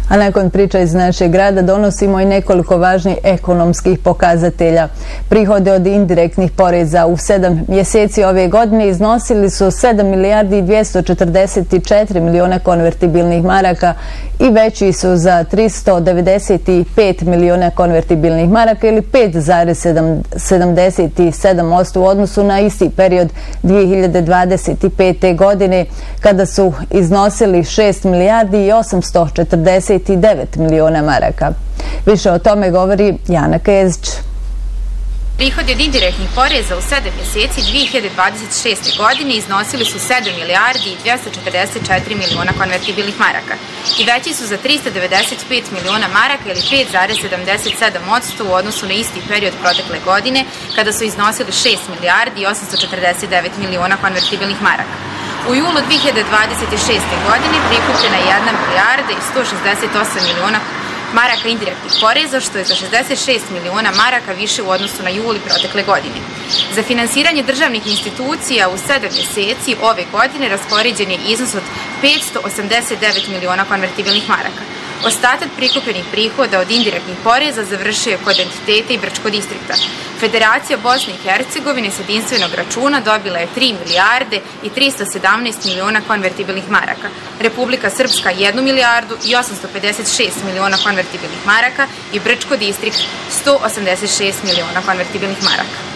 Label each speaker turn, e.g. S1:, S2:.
S1: A nakon priča iz našeg grada donosimo i nekoliko važnih ekonomskih pokazatelja. Prihode od indirektnih poreza u 7 mjeseci ove godine iznosili su 7 milijardi i 244 miliona konvertibilnih maraka i veći su za 395 miliona konvertibilnih maraka ili 5,77% u odnosu na isti period 2025. godine kada su iznosili 6 milijardi i 849 miliona maraka. Više o tome govori Jana Kezić.
S2: Prihodi od indirektnih poreza u 7 mjeseci 2026. godine iznosili su 7 milijardi i 244 miliona konvertibilnih maraka i veći su za 395 miliona maraka ili 5,77% u odnosu na isti period protekle godine kada su iznosili 6 milijardi i 849 miliona konvertibilnih maraka. U julu 2026. godine prikupljena je 1 milijarda i 168 miliona maraka indirektnih poreza, što je za 66 miliona maraka više u odnosu na juli protekle godine. Za finansiranje državnih institucija u 7 mjeseci ove godine raspoređen je iznos od 589 miliona konvertibilnih maraka. Ostatak prikupljenih prihoda od indirektnih poreza završio je kod entiteta i Brčkog distrikta. Federacija Bosne i Hercegovine s jedinstvenog računa dobila je 3 milijarde i 317 miliona konvertibilnih maraka. Republika Srpska 1 milijardu i 856 miliona konvertibilnih maraka i Brčko distrikt 186 miliona konvertibilnih maraka.